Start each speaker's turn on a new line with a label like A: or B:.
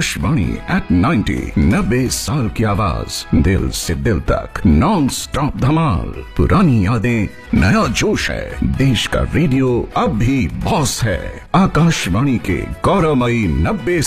A: Akashvani at 90, 90 साल की आवाज, दिल से दिल तक, नॉन स्टॉप धमाल। पुरानी यादें, नया जोश है। देश का रेडियो अब भी बॉस है। आकाशवाणी के गौरवमयी 90